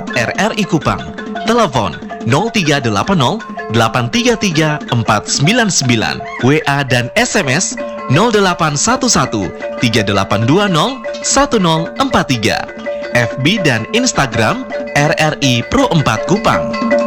WhatsApp RRI Kupang. Telepon 0380 833 499. WA dan SMS 0811 3820 1043. FB dan Instagram RRI Pro 4 Kupang.